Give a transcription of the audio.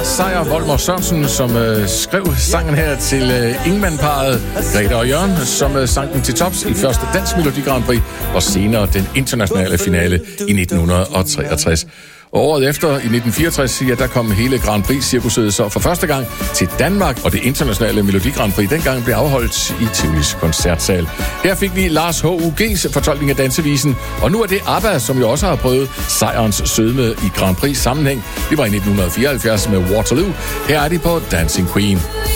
Sejer Volmer Sørensen, som skrev sangen her til Ingemann-parret Grete og Jørgen, som sang den til tops i første Dansk Melodi Grand Prix, og senere den internationale finale i 1963. Og året efter, i 1964, ja, der kom hele Grand Prix-cirkuset så for første gang til Danmark, og det internationale Melodi Grand Prix dengang blev afholdt i Tivolis koncertsal. Her fik vi Lars H.U.G.'s fortolkning af dansevisen, og nu er det ABBA, som jo også har prøvet sejrens sødme i Grand Prix-sammenhæng. Det var i 1974 med Waterloo. Her er de på Dancing Queen.